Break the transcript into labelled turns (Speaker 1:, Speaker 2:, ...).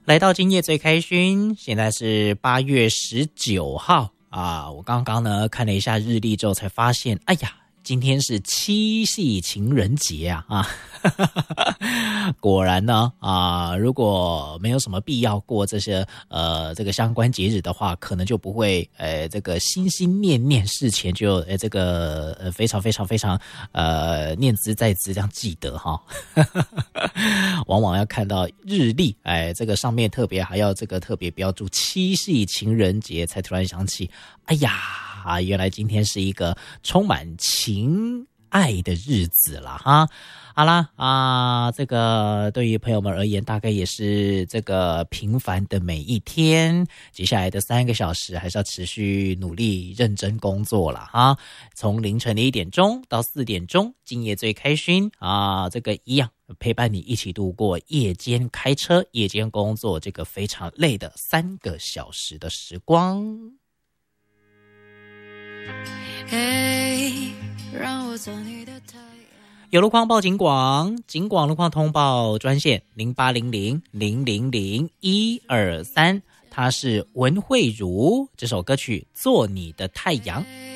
Speaker 1: 来到今夜最开心，现在是8月19号啊！我刚刚呢看了一下日历之后，才发现，哎呀，今天是七夕情人节啊！果然呢如果没有什么必要过这些这个相关节日的话，可能就不会这个心心念念事前就这个非常非常非常念兹在兹这样记得哈。往往要看到日历，这个上面特别还要这个特别标注七夕情人节，才突然想起，哎呀，原来今天是一个充满情爱的日子了哈。好啦这个对于朋友们而言，大概也是这个平凡的每一天。接下来的3个小时，还是要持续努力认真工作了哈。从凌晨的1点钟到4点钟，今夜最开心这个一样陪伴你一起度过夜间开车、夜间工作这个非常累的3个小时的时光。让我做你的太阳。有路况报警广，警广路况通报专线0800000123，它是文慧茹这首歌曲《做你的太阳》。